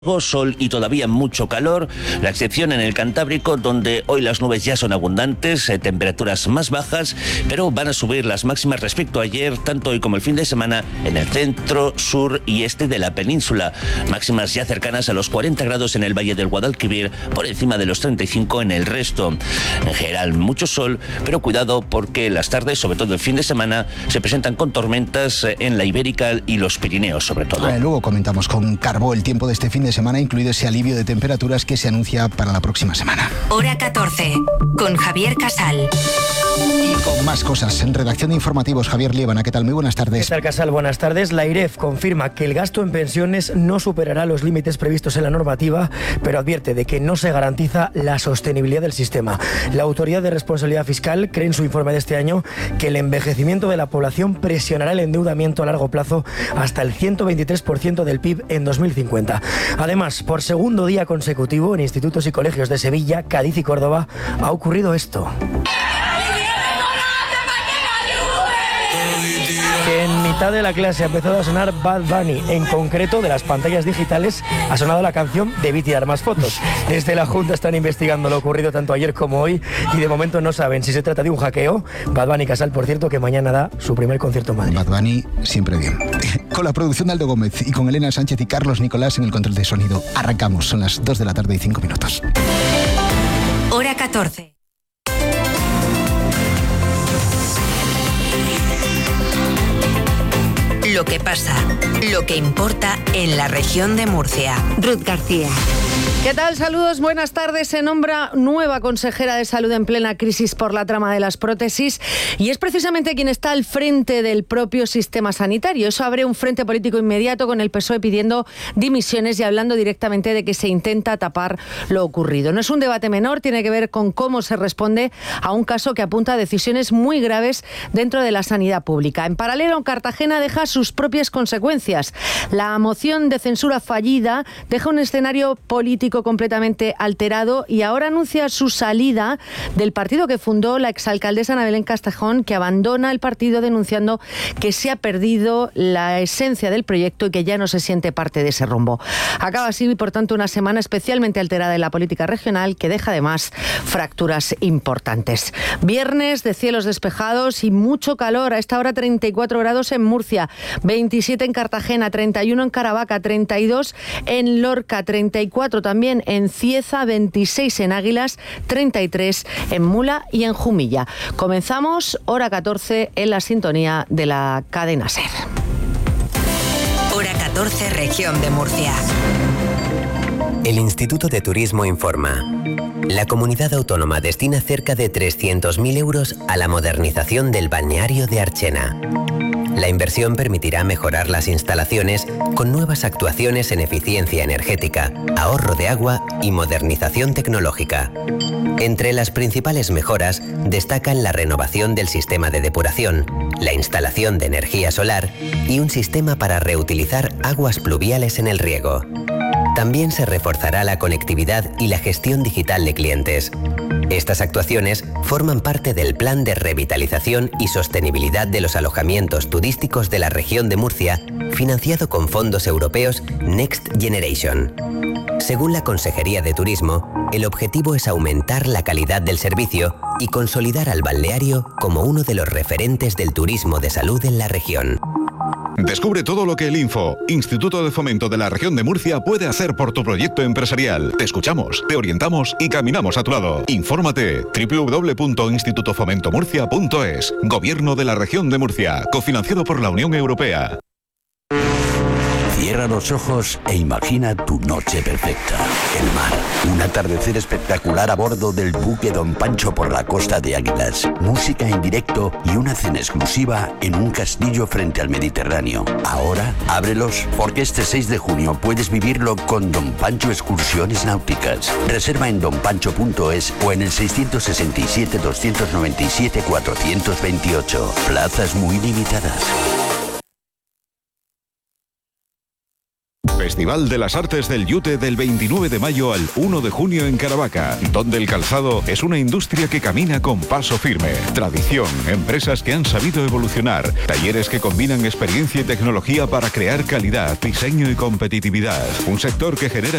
Sol y todavía mucho calor, la excepción en el Cantábrico, donde hoy las nubes ya son abundantes, temperaturas más bajas, pero van a subir las máximas respecto a ayer, tanto hoy como el fin de semana, en el centro, sur y este de la península. Máximas ya cercanas a los 40 grados en el Valle del Guadalquivir, por encima de los 35 en el resto. En general, mucho sol, pero cuidado porque las tardes, sobre todo el fin de semana, se presentan con tormentas en la Ibérica y los Pirineos, sobre todo. Luego comentamos con Carbó el tiempo de este fin de semana, incluido ese alivio de temperaturas que se anuncia para la próxima semana. Hora 14, con Javier Casal. Y con más cosas, en redacción de informativos, Javier Liébana, ¿qué tal? Muy buenas tardes. ¿Qué tal, Casal? Buenas tardes. La IREF confirma que el gasto en pensiones no superará los límites previstos en la normativa, pero advierte de que no se garantiza la sostenibilidad del sistema. La Autoridad de Responsabilidad Fiscal cree en su informe de este año que el envejecimiento de la población presionará el endeudamiento a largo plazo hasta el 123% del PIB en 2050. Además, por segundo día consecutivo, en institutos y colegios de Sevilla, Cádiz y Córdoba, ha ocurrido esto. Que en mitad de la clase ha empezado a sonar Bad Bunny. En concreto, de las pantallas digitales ha sonado la canción Debí tirar más fotos. Desde la Junta están investigando lo ocurrido tanto ayer como hoy y de momento no saben si se trata de un hackeo. Bad Bunny, Casal, por cierto, que mañana da su primer concierto en Madrid. Bad Bunny siempre bien. Con la producción de Aldo Gómez y con Elena Sánchez y Carlos Nicolás en el control de sonido. Arrancamos, son las 2 de la tarde y 5 minutos. Hora 14. Lo que pasa, lo que importa en la región de Murcia. Ruth García. ¿Qué tal? Saludos, buenas tardes. Se nombra nueva consejera de salud en plena crisis por la trama de las prótesis y es precisamente quien está al frente del propio sistema sanitario. Eso abre un frente político inmediato con el PSOE pidiendo dimisiones y hablando directamente de que se intenta tapar lo ocurrido. No es un debate menor, tiene que ver con cómo se responde a un caso que apunta a decisiones muy graves dentro de la sanidad pública. En paralelo, Cartagena deja sus propias consecuencias. La moción de censura fallida deja un escenario político completamente alterado y ahora anuncia su salida del partido que fundó la exalcaldesa Ana Belén Castejón, que abandona el partido denunciando que se ha perdido la esencia del proyecto y que ya no se siente parte de ese rumbo. Acaba así, por tanto, una semana especialmente alterada en la política regional que deja además fracturas importantes. Viernes de cielos despejados y mucho calor. A esta hora 34 grados en Murcia, 27 en Cartagena, 31 en Caravaca, 32 en Lorca, 34 también en Cieza, 26 en Águilas, 33 en Mula y en Jumilla. Comenzamos hora 14 en la sintonía de la cadena SER. Hora 14, región de Murcia. El Instituto de Turismo informa. La comunidad autónoma destina cerca de 300.000 euros a la modernización del balneario de Archena. La inversión permitirá mejorar las instalaciones con nuevas actuaciones en eficiencia energética, ahorro de agua y modernización tecnológica. Entre las principales mejoras destacan la renovación del sistema de depuración, la instalación de energía solar y un sistema para reutilizar aguas pluviales en el riego. También se reforzará la conectividad y la gestión digital de clientes. Estas actuaciones forman parte del Plan de Revitalización y Sostenibilidad de los Alojamientos Turísticos de la región de Murcia, financiado con fondos europeos Next Generation. Según la Consejería de Turismo, el objetivo es aumentar la calidad del servicio y consolidar al balneario como uno de los referentes del turismo de salud en la región. Descubre todo lo que el INFO, Instituto de Fomento de la Región de Murcia, puede hacer por tu proyecto empresarial. Te escuchamos, te orientamos y caminamos a tu lado. Infórmate www.institutofomentomurcia.es. Gobierno de la Región de Murcia, cofinanciado por la Unión Europea. Cierra los ojos e imagina tu noche perfecta. El mar, un atardecer espectacular a bordo del buque Don Pancho por la costa de Águilas, música en directo y una cena exclusiva en un castillo frente al Mediterráneo. Ahora, ábrelos porque este 6 de junio puedes vivirlo con Don Pancho Excursiones Náuticas. Reserva en donpancho.es o en el 667-297-428. Plazas muy limitadas. Festival de las Artes del Yute del 29 de mayo al 1 de junio en Caravaca, donde el calzado es una industria que camina con paso firme. Tradición, empresas que han sabido evolucionar, talleres que combinan experiencia y tecnología para crear calidad, diseño y competitividad. Un sector que genera